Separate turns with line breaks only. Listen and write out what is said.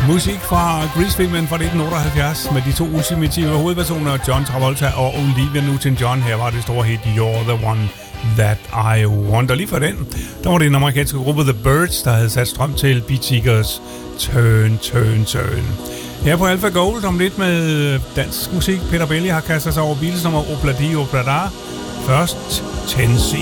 Musik fra Grease-filmen fra 1978 med de to ultimative hovedpersoner, John Travolta og Olivia Newton-John. Her var det store hit You're the One That I Want. Og lige for den, der var det en amerikanske gruppe The Byrds, der havde sat strøm til Pete Seegers Turn, Turn, Turn. Her på Alpha Gold om lidt med dansk musik. Peter Belli har kastet sig over Beatles nummer Obladi Oblada. Først Tennessee.